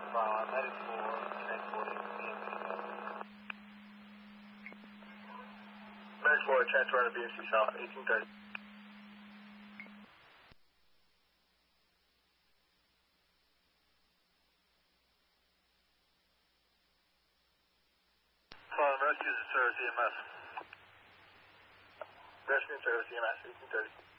I'm headed for transporting BMC South. Headed for transfer to BMC South, 1830. Rescue service EMS. Rescue service EMS, 1830.